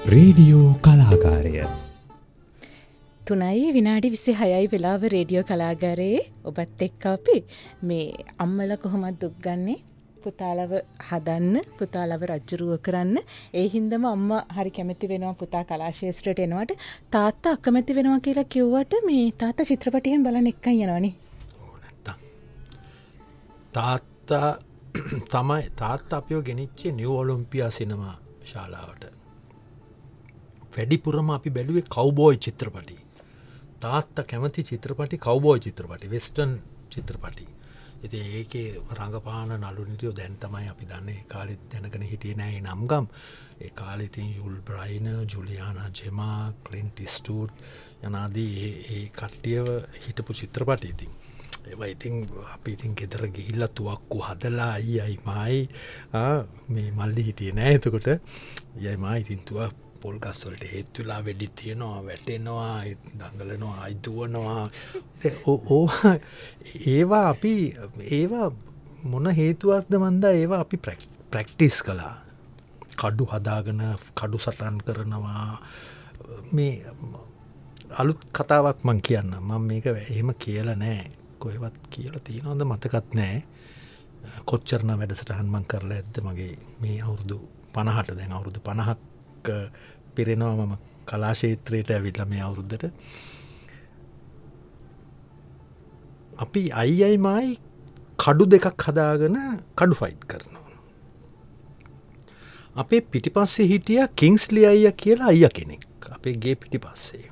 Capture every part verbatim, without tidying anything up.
Radio කලාකාරය තුනයි විනාඩි විසිහයයි වෙලාව රේඩියෝ කලාගාරයේ ඔබත් එක්ක අපි මේ අම්මලා කොහොමද දුක් ගන්නේ පුතාලව හදන්න පුතාලව රජ්ජුරුව කරන්න ඒ හින්දාම අම්මා හරි කැමති වෙනවා පුතා කලා ශාස්ත්‍රයට එනවට තාත්තා අකමැති වෙනවා කියලා කිව්වට මේ තාත්තා චිත්‍රපටයෙන් බලන්න එක්කන් යනවනේ ඕ නැත්තම් තාත්තා තමයි තාත්තා අපිව ගෙනිච්චේ නිව් ඔලිම්පියා සිනමා ශාලාවට වැඩිපුරම අපි බැලුවේ කව්බෝයි චිත්‍රපටි තාත්තා කැමති චිත්‍රපටි කව්බෝයි චිත්‍රපටි වෙස්ටර්න් චිත්‍රපටි ඉතින් ඒකේ රංගපාන නළු නිළියෝ දැන් තමයි අපි දන්නේ කාලෙත් දැනගෙන හිටියේ නෑ ඒ නම්ගම් ඒ කාලේ ඉතින් යුල් බ්‍රයිනර් ජුලියානා ජෙමා ක්ලින්ට් ඉස්ට්වුඩ් යනාදී ඒ ඒ කට්ටියව හිටපු චිත්‍රපටි ඉතින් ඒවා ඉතින් අපි ඉතින් ගෙදර ගිහිල්ලා තුවක්කු හදලා අයියයි මායි මේ මල්ලි හිටියේ නෑ එතකොට අයියයි මායි ඉතින් තුවක් පොල් ගස්වලට හේතු වෙලා වෙඩි තියනවා වැටෙනවා දඟලනවා අයිදුවනවා ඒවා අපි ඒවා මොන හේතුවක්ද මන්දා ඒවා අපි ප්‍රැක්ටිස් කළා කඩු හදාගෙන කඩු සටන් කරනවා මේ අලුත් කතාවක් මං කියන්න මම මේක එහෙම කියලා නෑ කොහෙවත් කියලා තියෙනවද මතකත් නෑ කොච්චරන වැඩසටහන් මං කරලා ඇද්ද මගේ මේ අවුරුදු පනහට දැන් අවුරුදු පනහක් පිරෙනවා මම කලා ක්ෂේත්‍රයට ඇවිල්ලා මේ අවුරුද්දට අපි අයියයි මායි කඩු දෙකක් හදාගෙන කඩු ෆයිට් කරනවා අපේ පිටිපස්සේ හිටියා කිංස්ලි අයියා කියලා අයියා කෙනෙක් අපේ ගේ පිටිපස්සේ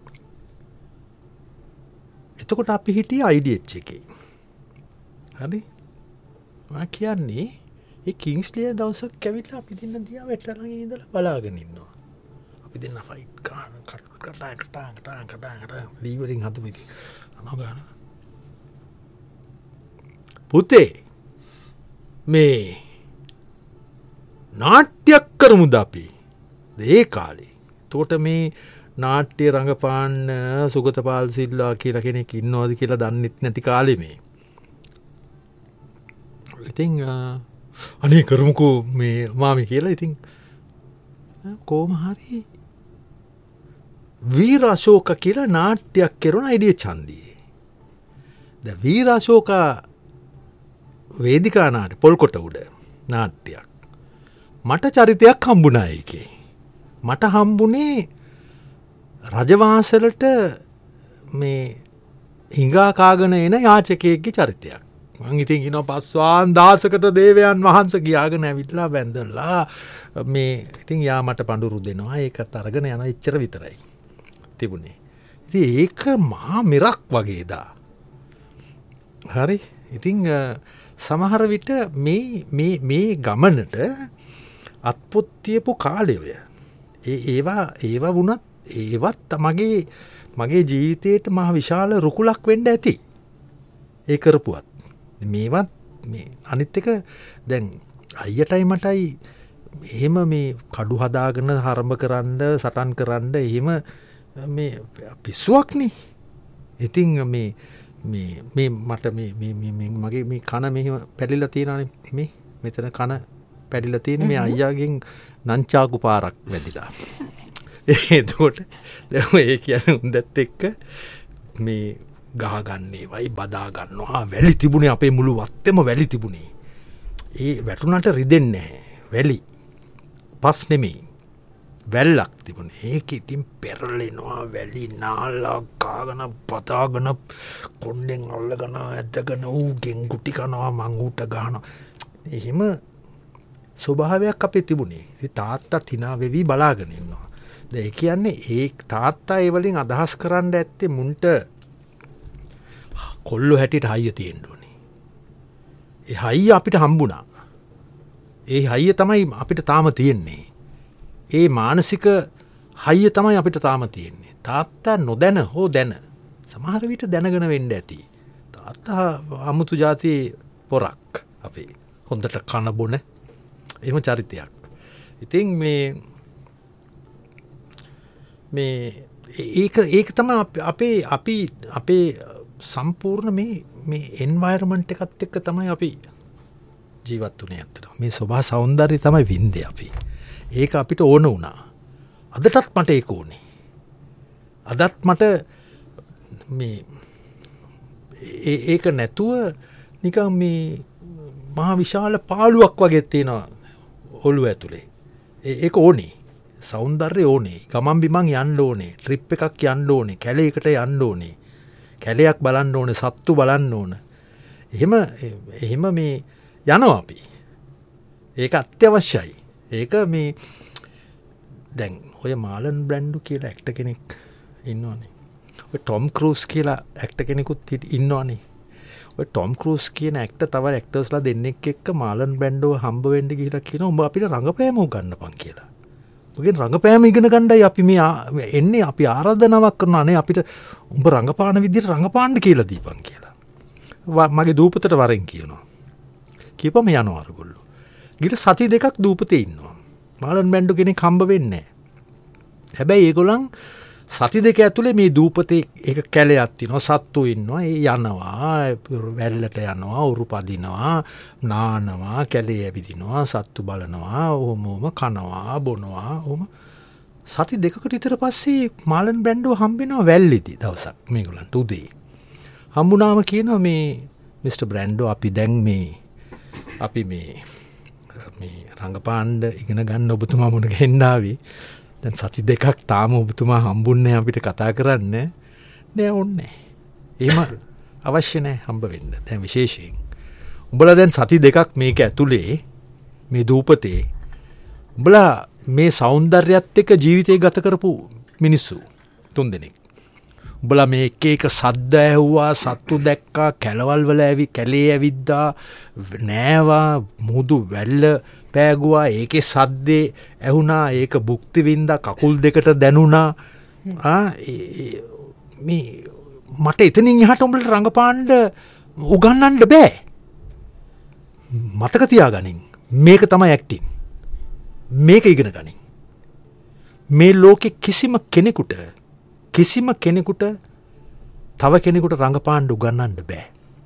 එතකොට අපි හිටියේ ආයි ඩී එච් එකේ හරි මම කියන්නේ ඒ කිංස්ලි දවසක් ඇවිල්ලා අපි දෙන්න දිහා වැටලා ඉඳලා බලාගෙන ඉන්නවා අපි දෙන්න ෆයිට් කරන කට් කටා කටා කටා කටා කටා ඩීවරින් හදමු ඉතින් අනෝ ගන්න පුතේ මේ නාට්‍යයක් කරමුද අපි ඒ කාලේ එතකොට මේ නාට්‍ය රංගපාන්න සුගතපාල් සිල්වා කියලා කෙනෙක් ඉන්නවද කියලා දන්නෙත් නැති කාලේ මේ ඉතින් අනේ කරමුකෝ මේ මාමි කියලා ඉතින් කොහොම හරි වීර අශෝක කියලා නාට්‍යයක් කරන අයිඩිය ඡන්දියේ ද වීර අශෝක වේදිකා නාට්‍ය පොල්කොට උඩ නාට්‍යයක් මට චරිතයක් හම්බුණා ඒකේ මට හම්බුනේ රජවාසලට මේ හිඟා කාගෙන එන යාචකයෙක්ගේ චරිතයක් මං ඉතින් කියනවා පස්වාන් දහසකට දේවයන් වහන්සේ ගියාගෙන ඇවිල්ලා වැඳලා මේ ඉතින් යා මට පඳුරු දෙනවා ඒකත් අරගෙන යනවා එච්චර විතරයි තිබුණේ ඉතින් ඒක මහා මිරක් වගේ දා හරි ඉතින් සමහර විට මේ මේ මේ ගමනට අත්පොත් තියපු කාලය ඔය ඒ ඒවා ඒවා වුණත් ඒවත් මගේ මගේ ජීවිතේට මහ විශාල රුකුලක් වෙන්න ඇති ඒ කරපුවත් මේවත් මේ අනිත් එක දැන් අයියටයි මටයි එහෙම මේ කඩු හදාගෙන හරඹ කරන්න සටන් කරන්න එහෙම මේ පිස්සුවක්නේ ඉතින් මේ මේ මේ මට මේ මේ මගේ මේ කන මෙහෙම පැඩිලා තියෙනවානේ මේ මෙතන කන පැඩිලා තියෙන මේ අයියාගෙන් නංචාකු පාරක් වැදිලා එතකොට දැන් ඒ කියන්නේ උන්දත් එක්ක මේ ගහගන්නේ වයි බදා ගන්නවා වැලි තිබුණේ අපේ මුළු වත්තේම වැලි තිබුණේ ඒ වැටුණාට රිදෙන්නේ නැහැ වැලි පස් නෙමෙයි වැල්ලක් තිබුණේ ඒක ඉතින් පෙරලෙනවා වැලි නාලා කාගෙන පතාගෙන කොණ්ඩෙන් අල්ලගෙන ඇදගෙන ඌගෙන් ගුටි කනවා මං ඌට ගහනවා එහෙම ස්වභාවයක් අපේ තිබුණේ ඉතින් තාත්තා තිනා වෙවි බලාගෙන ඉන්නවා දැන් ඒ කියන්නේ ඒ තාත්තා ඒ වලින් අදහස් කරන්න ඇත්තේ මුන්ට කොල්ලෝ හැටියට හයිය තියෙන්න ඕනේ. ඒ හයිය අපිට හම්බුණා. ඒ හයිය තමයි අපිට තාම තියෙන්නේ. ඒ මානසික හයිය තමයි අපිට තාම තියෙන්නේ. තාත්තා නොදැන හෝ දැන සමහර විට දැනගෙන වෙන්න ඇති. තාත්තා අමුතු જાතියේ පොරක් අපේ. හොඳට කන බොන එහෙම චරිතයක්. ඉතින් මේ මේ ඒක ඒක තමයි අපේ අපි අපේ සම්පූර්ණ මේ මේ එන්වයරන්මන්ට් එකත් එක්ක තමයි අපි ජීවත් වුණේ අතට. මේ සෝභා සෞන්දර්යය තමයි වින්දේ අපි. ඒක අපිට ඕන වුණා. අදටත් මට ඒක ඕනේ. අදත් මට මේ ඒක නැතුව නිකන් මේ මහා විශාල පාළුවක් වගේ තියෙනවා ඔළුව ඇතුලේ. ඒක ඕනේ. සෞන්දර්යය ඕනේ. ගමන් බිමන් යන්න ඕනේ. ට්‍රිප් එකක් යන්න ඕනේ. කැලේකට යන්න ඕනේ. කැලයක් බලන්න ඕනේ. සත්තු බලන්න ඕන. එහෙම එහෙම මේ යනවා අපි. ඒක අත්‍යවශ්‍යයි. ඒක මේ දැන් ඔය මාලන් බ්‍රැන්ඩු කියලා ඇක්ටර් කෙනෙක් ඉන්නවනේ. ඔය ටොම් ක්‍රූස් කියලා ඇක්ටර් කෙනෙකුත් ඉන්නවනේ. ඔය ටොම් ක්‍රූස් කියන ඇක්ටර් තව ඇක්ටර්ස්ලා දෙන්නෙක් එක්ක මාලන් බ්‍රැන්ඩෝ හම්බ වෙන්න ගිහිලා කියනවා උඹ අපිට රංගපෑම උගන්නපන් කියලා. උඹගෙන් රංගපෑම ඉගෙන ගන්නයි අපි මේ එන්නේ. අපි ආරාධනාවක් කරනවා අනේ අපිට උඹ රංගපාන විදිහට රංගපාන්න කියලා දීපන් කියලා. මගේ දූපතට වරෙන් කියනවා. කියපම යනවා අරගොල්ලෝ. ගිහින් සති දෙකක් දූපතේ ඉන්නවා. මාලන් බ්‍රැන්ඩෝ කෙනෙක් හම්බ වෙන්නේ නැහැ. හැබැයි ඒගොල්ලන් සති දෙක ඇතුලේ මේ දූපතේ එක කැලයක් තියෙනවා, සත්තු ඉන්නවා, ඒ යනවා, වැල්ලට යනවා, උරු පදිනවා, නානවා, කැලේ ඇවිදිනවා, සත්තු බලනවා, ඔහොම ඔහොම කනවා, බොනවා, ඔහොම සති දෙකකට විතර පස්සේ මාලන් බ්‍රැන්ඩෝ හම්බෙනවා වැල්ලේදී දවසක් මේගොල්ලන්ට උදේ. හම්බුනාම කියනවා මේ මිස්ටර් බ්‍රැන්ඩෝ අපි දැන් මේ අපි මේ මේ රංගපාන්න ඉගෙන ගන්න ඔබතුමා මුණ ගැහෙන්න ආවේ. දැන් සති දෙකක් තාම ඔබතුමා හම්බුන්නේ අපිට කතා කරන්න නෑ ඕන්නේ. එහෙම අවශ්‍ය නෑ හම්බ වෙන්න. දැන් විශේෂයෙන් උඹලා දැන් සති දෙකක් මේක ඇතුලේ මේ දූපතේ උඹලා මේ సౌందර්යයත් එක්ක ජීවිතේ ගත කරපු මිනිස්සු තුන්දෙනෙක්. උඹලා මේ එක එක සද්ද ඇහුවා, සත්තු දැක්කා, කැලවල් වල ඇවි කැලේ ඇවිද්දා, නෑවා, මුදු වැල්ල පෑගුවා, ඒකේ සද්දේ ඇහුණා, ඒක භුක්ති වින්දා, කකුල් දෙකට දැනුණා. ආ මේ මට එතනින් එහාට උඹලට රංගපාන්න උගන්නන්න බෑ. මතක තියාගනින්. මේක තමයි ඇක්ටිං. මේක ඉගෙන ගනින්. මේ ලෝකේ කිසිම කෙනෙකුට කිසිම කෙනෙකුට තව කෙනෙකුට රංගපාන්න උගන්නන්න බෑ.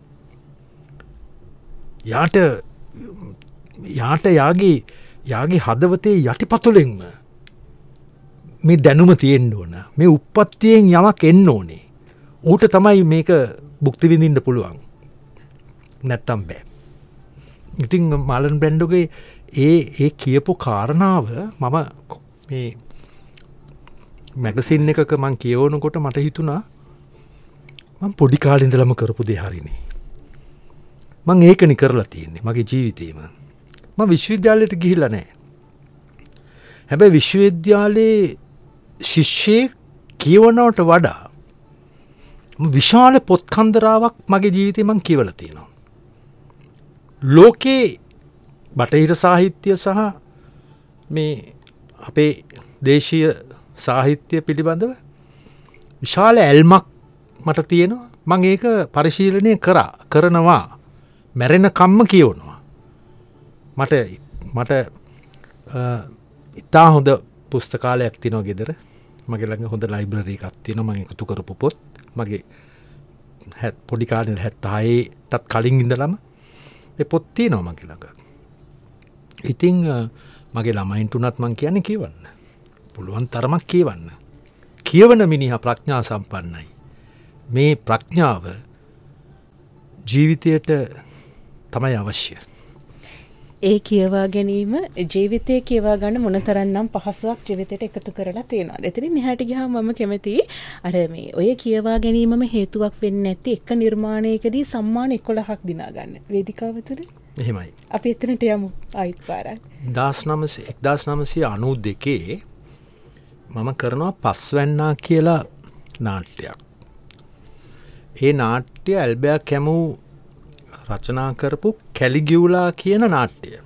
යාට යාට යාගේ යාගේ හදවතේ යටිපතුලෙන්ම මේ දැනුම තියෙන්න ඕන. මේ උප්පත්තියෙන් යමක් එන්න ඕනේ. ඌට තමයි මේක භුක්ති විඳින්න පුළුවන්. නැත්තම් බෑ. ඉතින් මාලන් බ්‍රැන්ඩෝගේ ඒ ඒ කියපු කාරණාව මම මේ මැගසින් එකක මං කියවනකොට මට හිතුණා මං පොඩි කාලේ ඉඳලම කරපු දේ හරිනේ. මං ඒකනේ කරලා තියෙන්නේ මගේ ජීවිතේම. මම විශ්වවිද්‍යාලයට ගිහිල්ලා නැහැ. හැබැයි විශ්වවිද්‍යාලයේ ශිෂ්‍යෙක් කියවනවට වඩා විශාල පොත් කන්දරාවක් මගේ ජීවිතේ මං කියවලා තියෙනවා. ලෝකේ බටහිර සාහිත්‍ය සහ මේ අපේ දේශීය සාහිත්‍ය පිළිබඳව විශාල ඇල්මක් මට තියෙනවා. මං ඒක පරිශීලනය කරා කරනවා. මැරෙන කම්ම කියවනවා. මට මට ඉතා හොඳ පුස්තකාලයක් තියෙනවා ගෙදර. මගේ ළඟ හොඳ ලයිබ්‍රරි එකක් තියෙනවා. මම එකතු කරපු පොත්. මගේ පොඩි කාලේ හැත්තෑටත් කලින් ඉඳලම ඒ පොත් තියෙනවා මගේ ළඟ. ඉතින් මගේ ළමයින්ට උනත් මං කියන්නේ කියවන්න. පුළුවන් තරමක් කියවන්න. කියවන මිනිහා ප්‍රඥා සම්පන්නයි. මේ ප්‍රඥාව ජීවිතයට තමයි අවශ්‍ය. ඒ කියවා ගැනීම ජීවිතය කියවා ගන්න මොනතරම්නම් පහසුවක් ජීවිතයට එකතු කරලා තියෙනවා. එතනින් මෙහාට ගියාම මම කැමතියි අර මේ ඔය කියවා ගැනීමම හේතුවක් වෙන්නේ නැති එක නිර්මාණයකදී සම්මාන එකොළහක් දිනා ගන්න වේදිකාව තුළ. එහෙමයි. අපි එතනට යමු ආයිත් පාරක්. එක්දාස් නවසිය අනූ දෙකේ මම කරනවා පස්වැන්නා කියලා නාට්‍යයක්. ඒ නාට්‍ය ඇල්බෑ කැමූ රචනා කරපු කැලිගියුලා කියන නාට්‍යය.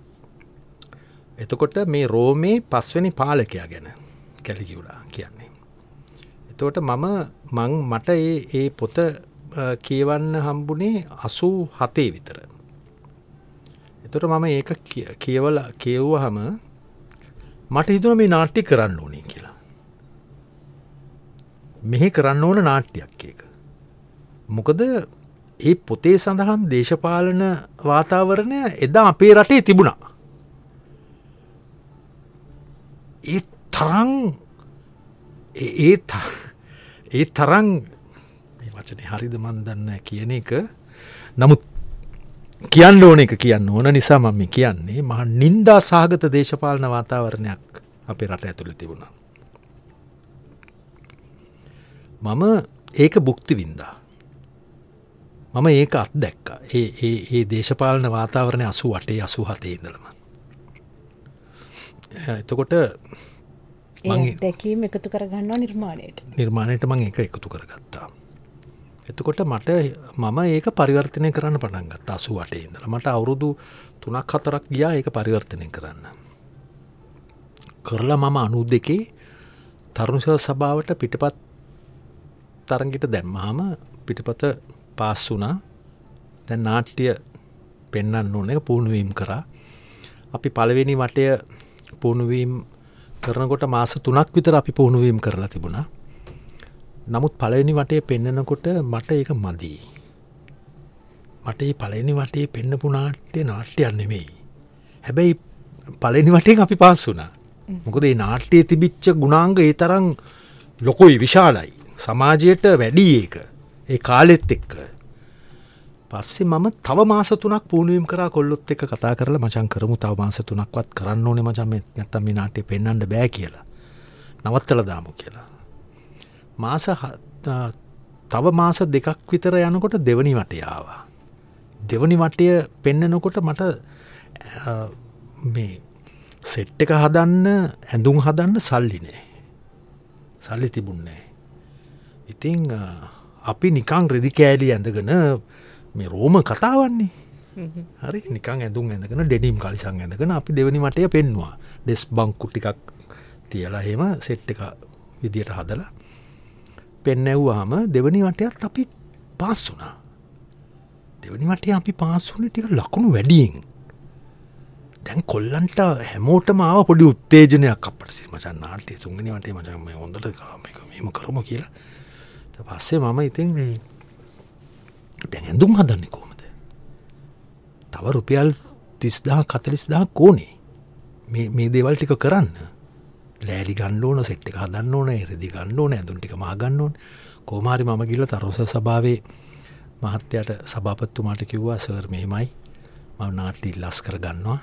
එතකොට මේ රෝමේ පස්වෙනි පාලකයා ගැන කැලිගියුලා කියන්නේ. එතකොට මම මං මට ඒ ඒ පොත කියවන්න හම්බුනේ අසූ හතේ විතර. එතකොට මම ඒක කියවලා කියවුවහම මට හිතුණා මේ නාට්‍ය කරන්න ඕනේ කියලා. මෙහෙ කරන්න ඕන නාට්‍යයක් ඒක. මොකද ඒ පොතේ සඳහන් දේශපාලන වාතාවරණය එදා අපේ රටේ තිබුණා. ඒ තරං ඒ ඒ තරං වචනේ හරිද මන් දන්නේ කියන එක. නමුත් කියන්න ඕන එක කියන්න ඕන නිසා මම කියන්නේ මහා නින්දා සහගත දේශපාලන වාතාවරණයක් අපේ රට ඇතුළේ තිබුණා. මම ඒක භුක්ති විඳා. මම ඒක අත්දැක්කා. ඒ ඒ ඒ දේශපාලන වාතාවරණය අසූ අටේ අසූ හතේ ඉඳලම. එතකොට ඒ දැකීම එකතු කරගන්නවා නිර්මාණයට. නිර්මාණයට මම ඒක එකතු කරගත්තා. එතකොට මට මම ඒක පරිවර්තනය කරන්න පටන් ගත්තා අසූ අටේ ඉඳලා. මට අවුරුදු තුනක් හතරක් ගියා ඒක පරිවර්තනය කරන්න. කරලා මම අනූ දෙකේ තරුණ සේවා සභාවට පිටපත් තරඟයට දැම්මහම පිටපත පාස් වුණා. දැන් නාට්‍ය පෙන්වන්න ඕන එක පුහුණුවීම් කරා. අපි පළවෙනි වටය පුහුණුවීම් කරනකොට මාස තුනක් විතර අපි පුහුණුවීම් කරලා තිබුණා. නමුත් පළවෙනි වටේ පෙන්නකොට මට ඒක මදි. මට මේ පළවෙනි වටේ පෙන්නපු නාට්‍ය නාට්‍යයක් නෙමෙයි. හැබැයි පළවෙනි වටෙන් අපි පාස් වුණා. මොකද මේ නාට්‍යයේ තිබිච්ච ගුණාංග ඒ තරම් ලොකුයි විශාලයි. සමාජයට වැඩි ඒක. ඒ කාලෙත් එක්ක. පස්සේ මම තව මාස තුනක් පුහුණුවීම් කරා කොල්ලොත් එක්ක කතා කරලා මචං කරමු තව මාස තුනක්වත් කරන්න ඕනේ මචං මේ නැත්තම් මේ නාට්‍ය පෙන්වන්න බෑ කියලා. නවත්තලා දාමු කියලා. මාස තව මාස දෙකක් විතර යනකොට දෙවනි වටය ආවා. දෙවනි වටය පෙන්නකොට මට මේ සෙට් එක හදන්න ඇඳුම් හදන්න සල්ලි නෑ. සල්ලි තිබුණේ නෑ. ඉතින් අපි නිකං රෙදි කෑලි ඇඳගෙන මේ රෝම කතාවන්නේ. හරි නිකං ඇඳුම් ඇඳගෙන ඩෙනිම් කලිසං ඇඳගෙන අපි දෙවනි වටය පෙන්නවා. ඩෙස් බංකු ටිකක් තියලා එහෙම සෙට් එක විදියට හදලා පෙන්නැව්වාම දෙවනි වටයත් අපි පාස් වුණා. දෙවනි වටේ අපි පාස් වුණේ ටික ලකුණු වැඩියෙන්. දැන් කොල්ලන්ට හැමෝටම ආව පොඩි උත්තේජනයක් අපට සි මචං නාට්‍ය තුන්වෙනි වටේ මචං මේ හොඳට මේක මෙහෙම කරමු කියලා. ඊට පස්සේ මම ඉතින් මේ දැන් ඇඳුම් හදන්නේ කොහමද? තව රුපියල් තිස් දහස් හතළිස් දහස් ඕනේ. මේ මේ දේවල් ටික කරන්න. ලෑලි ගන්න ඕන, සෙට් එක හදන්න ඕන, රෙදි ගන්න ඕන, ඇඳුම් ටික මහ ගන්න ඕන. කොහොම හරි මම ගිහලා තරුණ සභාවේ මහත්තයාට සභාපතිතුමාට කිව්වා සර් මෙහෙමයි මම නාට්‍ය ඉල්ලස් කර ගන්නවා.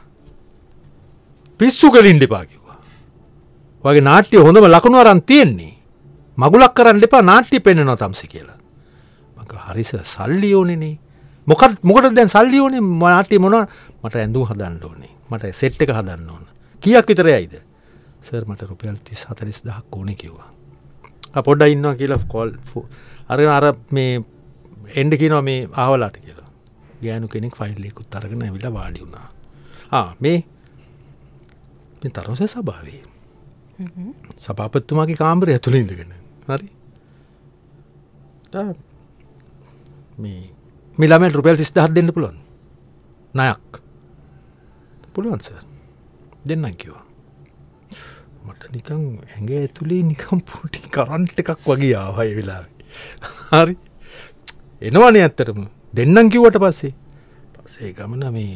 පිස්සු කලින් දෙපා කිව්වා. වගේ නාට්‍ය හොඳම ලකුණු අරන් තියෙන්නේ. මගුලක් කරන්න එපා නාට්‍ය පෙන්වනවා තමසි කියලා. මම කිව්වා හරි සර් සල්ලි ඕනේනේ. මොකද මොකටද දැන් සල්ලි ඕනේ? නාට්‍ය මොනවා? මට ඇඳුම් හදන්න ඕනේ. මට සෙට් එක හදන්න ඕන. කීයක් විතර යයිද? සර් මට රුපියල් තිස් හතළිස් දහස් ඕනේ කිව්වා. ආ පොඩ්ඩක් ඉන්නවා කියලා කෝල් අරගෙන අර මේ එන්න කියනවා මේ ආවලාට කියලා. ගෑනු කෙනෙක් ෆයිල් එකකුත් අරගෙන ඇවිල්ලා වාඩි වුණා. ආ මේ මේ තරුණ සභාවේ. හ්ම්. සභාපතිතුමාගේ කාමරය ඇතුළේ ඉඳගෙන. හරි. දැන් මේ මේ ළමයට රුපියල් තිස් දහස් දෙන්න පුළුවන්. ණයක්. පුළුවන් සර්. දෙන්නම් කිව්වා. මට නිකන් ඇඟ ඇතුලේ නිකන් පොඩි කරන්ට් එකක් වගේ ආවා ඒ වෙලාවේ. හරි. එනවනේ ඇත්තටම. දෙන්නම් කිව්වට පස්සේ. පස්සේ ගමන මේ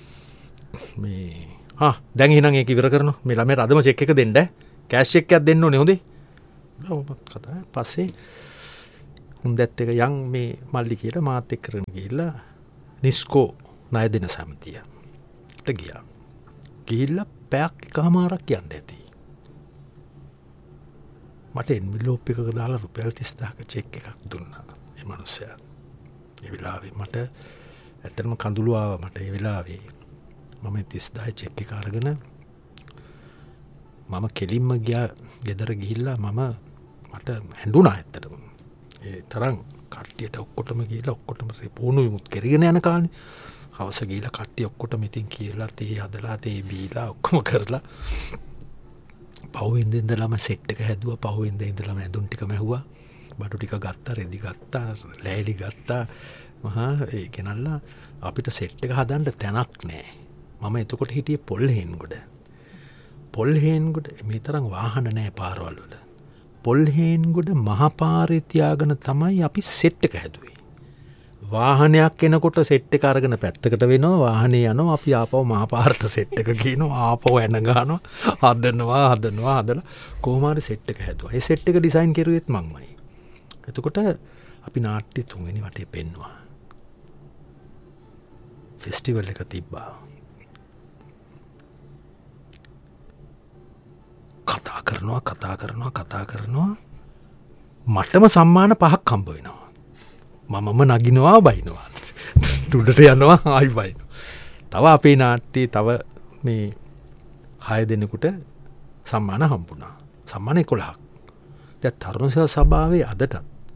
මේ හා දැන් එහෙනම් ඒක ඉවර කරනවා. මේ ළමයට අදම චෙක් එක දෙන්න ඈ. කෑෂ් චෙක් එකක් දෙන්න ඕනේ හොඳේ. කතා පස්සේ හුන්දැත් එක යන් මේ මල්ලි කියලා මාත් එක්ක කරගෙන ගිහිල්ලා නිස්කෝ ණය දෙන සමිතියට ගියා. ගිහිල්ලා පැයක් එකමාරක් යන්න ඇති. මට එන්විලෝප් එකක දාලා රුපියල් තිස් දහසක චෙක් එකක් දුන්නා මේ මිනිස්සයා. ඒ වෙලාවේ මට ඇත්තටම කඳුළු ආවා මට ඒ වෙලාවේ. මම තිස් දහස් චෙක් එක අරගෙන මම කෙලින්ම ගියා ගෙදර ගිහිල්ලා මම මට හැඬුණා ඇත්තටම. ඒ තරම් කට්ටියට ඔක්කොටම ගිහිල්ලා ඔක්කොටම පුහුණු විමුත් කරගෙන යන කාලේ හවස ගිහිල්ලා කට්ටිය ඔක්කොටම ඉතින් කියලා තේ හදලා තේ බීලා ඔක්කොම කරලා පහුවෙන්ද ඉඳලාම සෙට් එක හැදුවා. පහුවෙන්ද ඉඳලාම ඇඳුම් ටික මැහුවා. බඩු ටික ගත්තා, රෙදි ගත්තා, ලෑලි ගත්තා. මහා ඒ කෙනල්ලා අපිට සෙට් එක හදන්න තැනක් නැහැ. මම එතකොට හිටියේ පොල් හේන්ගොඩ. පොල් හේන්ගොඩ මේ තරම් වාහන නැහැ පාරවල් වල. පොල් හේන්ගොඩ මහා පාරේ තියාගෙන තමයි අපි සෙට් එක හැදුවේ. වාහනයක් එනකොට සෙට් එක අරගෙන පැත්තකට වෙනවා වාහනේ යනවා අපි ආපහු මහපාරට සෙට් එක ගිනවා ආපහු එන ගන්නවා හදනවා හදනවා හදලා කොහොම හරි සෙට් එක හැදුවා. ඒ සෙට් එක ඩිසයින් කරුවෙත් මමයි. එතකොට අපි නාට්‍ය තුන්වෙනි වටේ පෙන්නවා. ෆෙස්ටිවල් එක තිබ්බා. කතා කරනවා කතා කරනවා කතා කරනවා මටම සම්මාන පහක් හම්බ වෙනවා. මමම නගිනවා බයිනවා තුඩට යනවා ආයි බයිනවා. තව අපේ නාට්‍යයේ තව මේ හය දෙනෙකුට සම්මාන හම්බුණා. සම්මාන එකොළහක්. දැන් තරුණ සේවා සභාවේ අදට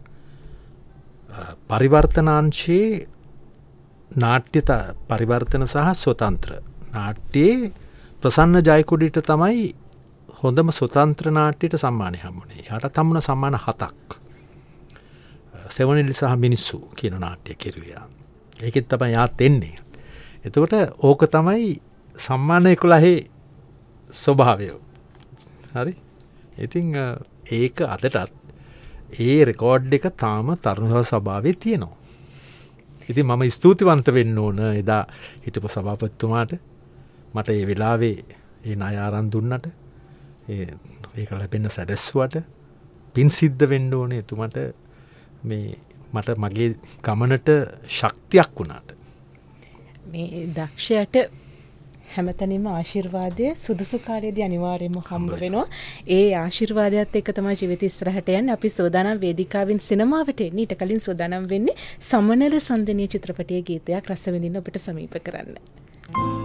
පරිවර්තනාංශයේ නාට්‍ය පරිවර්තන සහ ස්වතන්ත්‍ර නාට්‍යයේ ප්‍රසන්න ජයකොඩිට තමයි හොඳම ස්වතන්ත්‍ර නාට්‍යයට සම්මානය හම්බුනේ. යාට හම්බුණ සම්මාන හතක්. සෙවනිලි සහ මිනිස්සු කියන නාට්‍ය කෙරුවා. ඒකෙත් තමයි යාත් එන්නේ. එතකොට ඕක තමයි සම්මාන එකොළහේ ස්වභාවය. හරි? ඉතින් ඒක අදටත් ඒ රෙකෝඩ් එක තාම තරුණ සභාවේ තියෙනවා. ඉතින් මම ස්තුතිවන්ත වෙන්න ඕන එදා හිටපු සභාපතිතුමාට මට ඒ වෙලාවේ ඒ ණය ආරන් දුන්නට ඒ ඒක ලැබෙන්න සැදැස්සුවට පින් සිද්ධ වෙන්න ඕනේ එතුමට මේ මට මගේ ගමනට ශක්තියක් වුණාට. මේ දක්ෂයට හැමතැනම ආශිර්වාදය සුදුසු කාලයේදී අනිවාර්යයෙන්ම හම්බ වෙනවා. ඒ ආශිර්වාදයත් එක්ක තමයි ජීවිත ඉස්සරහට යන්නේ. අපි සෝදානම් වේදිකාවෙන් සිනමාවට එන්නේ. ඊට කලින් සෝදානම් වෙන්නේ සමනල සම්දනීය චිත්‍රපටයේ ගීතයක් රස විඳින්න ඔබට සමීප කරන්න.